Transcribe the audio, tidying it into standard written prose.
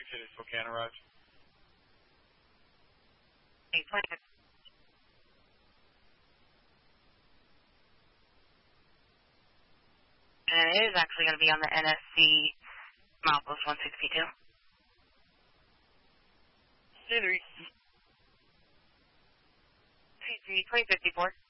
City, Spokane, arrived. And it is actually going to be on the NSC milepost 162. Henry. CG 2054.